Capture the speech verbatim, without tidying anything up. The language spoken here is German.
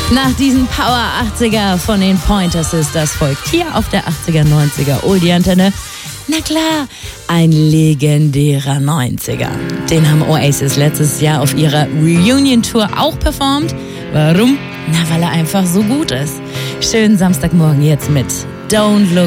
Nach diesem Power achtziger von den Pointer Sisters folgt hier auf der achtziger neunziger Oldie-Antenne, na klar, ein legendärer neunziger. Den haben Oasis letztes Jahr auf ihrer Reunion-Tour auch performt. Warum? Na, weil er einfach so gut ist. Schönen Samstagmorgen jetzt mit Don't Look